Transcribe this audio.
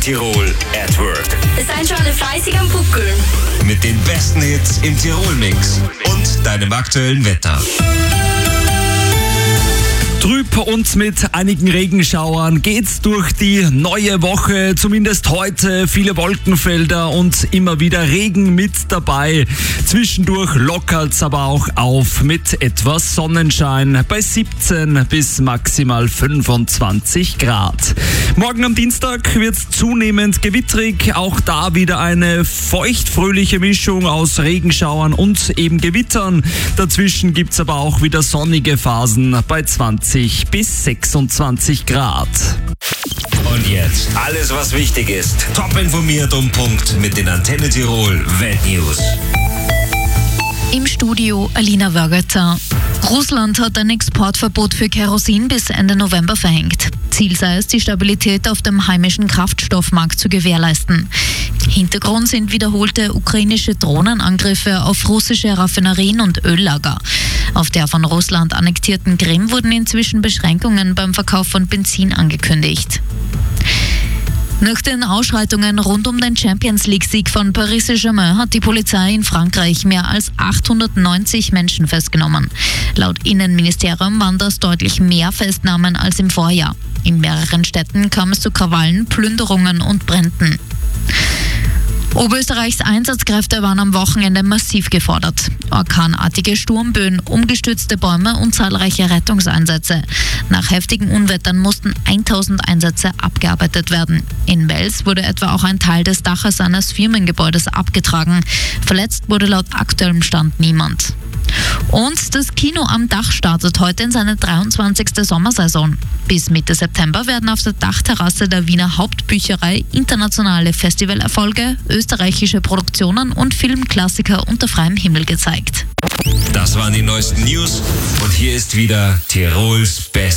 Tirol at Work. Es sind schon alle fleißig am Buckeln. Mit den besten Hits im Tirol-Mix und deinem aktuellen Wetter. Trüb und mit einigen Regenschauern geht's durch die neue Woche. Zumindest heute viele Wolkenfelder und immer wieder Regen mit dabei. Zwischendurch lockert's aber auch auf mit etwas Sonnenschein bei 17 bis maximal 25 Grad. Morgen am Dienstag wird's zunehmend gewitterig. Auch da wieder eine feuchtfröhliche Mischung aus Regenschauern und eben Gewittern. Dazwischen gibt's aber auch wieder sonnige Phasen bei 20 bis 26 Grad. Und jetzt alles, was wichtig ist. Top informiert um Punkt mit den Antenne Tirol Weltnews. Im Studio Alina Wörgerter. Russland hat ein Exportverbot für Kerosin bis Ende November verhängt. Ziel sei es, die Stabilität auf dem heimischen Kraftstoffmarkt zu gewährleisten. Hintergrund sind wiederholte ukrainische Drohnenangriffe auf russische Raffinerien und Öllager. Auf der von Russland annektierten Krim wurden inzwischen Beschränkungen beim Verkauf von Benzin angekündigt. Nach den Ausschreitungen rund um den Champions-League-Sieg von Paris Saint-Germain hat die Polizei in Frankreich mehr als 890 Menschen festgenommen. Laut Innenministerium waren das deutlich mehr Festnahmen als im Vorjahr. In mehreren Städten kam es zu Krawallen, Plünderungen und Bränden. Oberösterreichs Einsatzkräfte waren am Wochenende massiv gefordert. Orkanartige Sturmböen, umgestürzte Bäume und zahlreiche Rettungseinsätze. Nach heftigen Unwettern mussten 1000 Einsätze abgearbeitet werden. In Wels wurde etwa auch ein Teil des Daches eines Firmengebäudes abgetragen. Verletzt wurde laut aktuellem Stand niemand. Und das Kino am Dach startet heute in seine 23. Sommersaison. Bis Mitte September werden auf der Dachterrasse der Wiener Hauptbücherei internationale Festivalerfolge, österreichische Produktionen und Filmklassiker unter freiem Himmel gezeigt. Das waren die neuesten News und hier ist wieder Tirols Best.